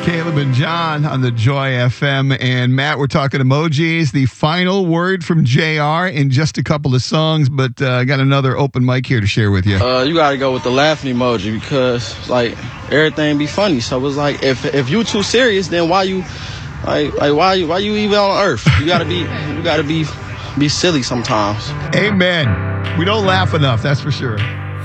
Caleb and John on the Joy FM. And Matt, we're talking emojis. The final word from JR in just a couple of songs, but I got another open mic here to share with you. You got to go with the laughing emoji because, like, everything be funny. So it's like, if you too serious, then why you even on earth? You gotta be silly sometimes. Amen. We don't laugh enough, that's for sure.